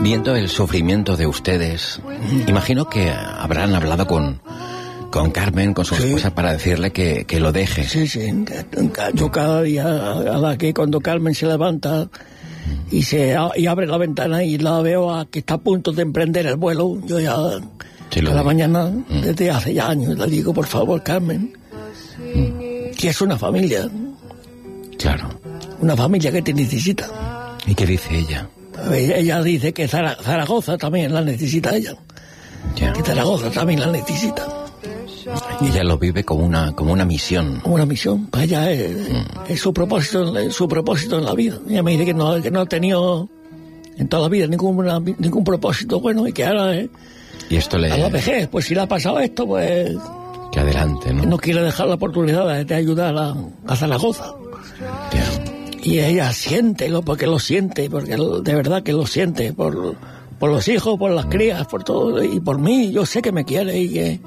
Viendo el sufrimiento de ustedes, imagino que habrán hablado con Carmen, con su esposa, para decirle que lo deje. Sí. Yo cada día, cuando Carmen se levanta y abre la ventana y la veo que está a punto de emprender el vuelo, yo ya cada mañana, desde hace ya años, le digo, por favor, Carmen, que es una familia. Claro. Una familia que te necesita. ¿Y qué dice ella? Ella dice que Zaragoza también la necesita ella. Ya. Que Zaragoza también la necesita. Y ella lo vive como una misión. Como una misión. Para ella es su propósito en la vida. Ella me dice que no ha tenido en toda la vida ningún propósito bueno y que ahora y esto a la vejez, pues si le ha pasado esto, pues que adelante, ¿no? Que no quiere dejar la oportunidad de ayudar a Zaragoza. Ya. Y ella siente, porque lo siente, porque de verdad que lo siente, por los hijos, por las crías, por todo, y por mí. Yo sé que me quiere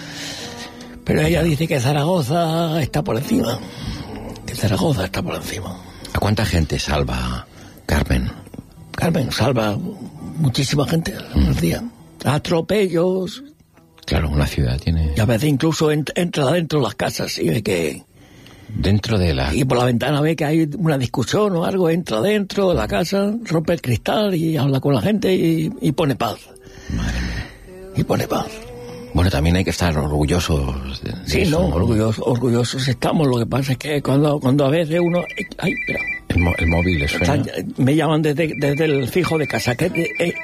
pero ella dice que Zaragoza está por encima. Que Zaragoza está por encima. ¿A cuánta gente salva Carmen? Carmen salva muchísima gente al día. Atropellos. Claro, una ciudad tiene... Y a veces incluso entra dentro de las casas y ve que... Dentro de la... Y por la ventana ve que hay una discusión o algo, entra dentro de la casa, rompe el cristal y habla con la gente y pone paz. Madre mía. Y pone paz. Bueno, también hay que estar orgullosos de sí, eso, no, orgullosos estamos. Lo que pasa es que cuando a veces uno... Ay, espera. El móvil le suena. Me llaman desde el fijo de casa, que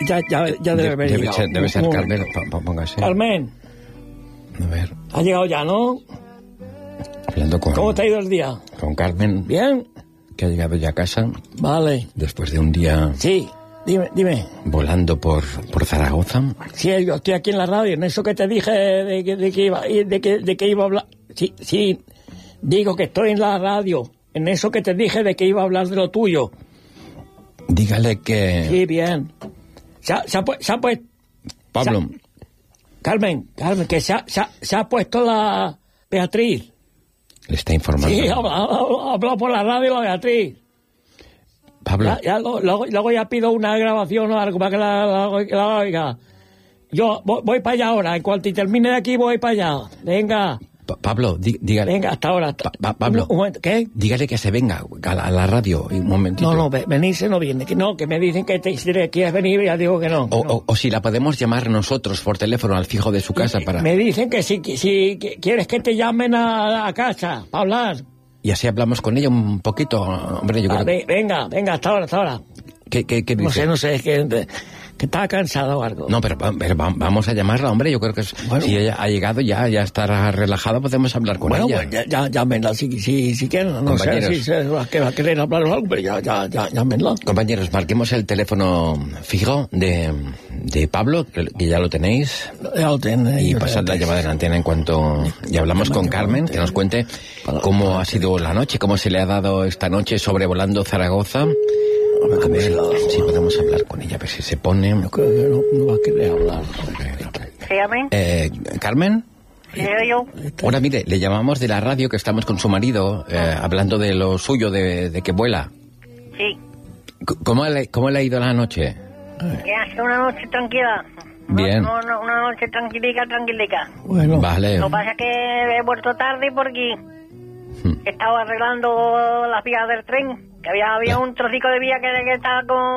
ya debe haber llegado. Debe ser Carmen, póngase. Carmen. A ver. Ha llegado ya, ¿no? Hablando con... ¿Cómo te ha ido el día? Con Carmen. ¿Bien? Que ha llegado ya a casa. Vale. Después de un día... Sí, dime. Volando por Zaragoza. Sí, yo estoy aquí en la radio, en eso que te dije de que iba a hablar... Sí, digo que estoy en la radio, en eso que te dije de que iba a hablar de lo tuyo. Dígale que... Sí, bien. Se ha puesto... Pablo. Carmen, que se ha puesto la Beatriz. Le está informando. Sí, ha hablado por la radio la Beatriz. Pablo. Luego ya pido una grabación o algo para que la oiga. Yo voy para allá ahora. En cuanto termine de aquí, voy para allá. Venga. Pablo, dígale. Venga, hasta ahora. Pablo. Un momento, ¿qué? Dígale que se venga a la radio. Un momentito. No, venirse no viene. Que me dicen que quieres venir y ya digo que no. O si la podemos llamar nosotros por teléfono al fijo de su casa para... Me dicen que si quieres que te llamen a casa para hablar. Y así hablamos con ella un poquito, hombre, yo creo que... Venga, hasta ahora. ¿Qué dice? No sé, es que está cansada o algo. No, pero vamos a llamarla, hombre, yo creo que si ella ha llegado ya estará relajada, podemos hablar con ella. Bueno, pues ya llámenla si quieren, no sé si se va a querer hablar o algo, pero ya llámenla. Compañeros, marquemos el teléfono fijo de Pablo, que ya lo tenéis. Ya lo tenéis. Y pasad la llamada en antena en cuanto... Y hablamos con Carmen, que nos cuente cómo ha sido la noche, cómo se le ha dado esta noche sobrevolando Zaragoza. A ver si podemos hablar con ella, a ver si se pone... Yo creo que no va a querer hablar. ¿Carmen? Sí, yo. Ahora, mire, le llamamos de la radio, que estamos con su marido, hablando de lo suyo, de que vuela. Sí. ¿Cómo le ha ido la noche? Que hace una noche tranquila. Bien. No, una noche tranquilica. Bueno. Vale. Lo que pasa es que he vuelto tarde porque estaba arreglando las vías del tren. Que había un trocico de vía que estaba